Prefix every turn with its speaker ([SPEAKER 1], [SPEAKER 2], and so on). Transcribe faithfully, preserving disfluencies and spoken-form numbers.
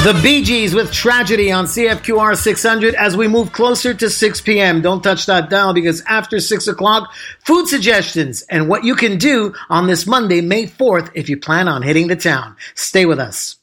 [SPEAKER 1] The Bee Gees with Tragedy on C F Q R six hundred as we move closer to six p.m. Don't touch that dial because after six o'clock, food suggestions and what you can do on this Monday, May fourth, if you plan on hitting the town. Stay with us.